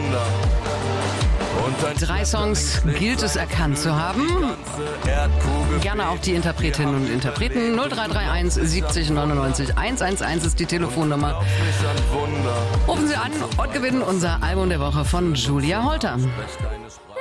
Wunder. 3 Songs gilt es erkannt zu haben. Gerne auch die Interpretinnen und Interpreten. 0331 70 99 111 ist die Telefonnummer. Rufen Sie an und gewinnen unser Album der Woche von Julia Holter.